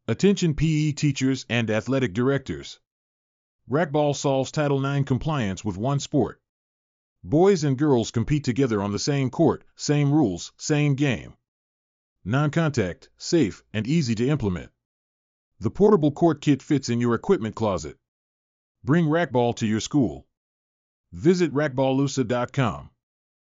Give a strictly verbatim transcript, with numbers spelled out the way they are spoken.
Attention P E teachers and athletic directors. Racquetball solves Title nine compliance with one sport. Boys and girls compete together on the same court, same rules, same game. Non-contact, safe, and easy to implement. The portable court kit fits in your equipment closet. Bring racquetball to your school. Visit racquetballusa dot com.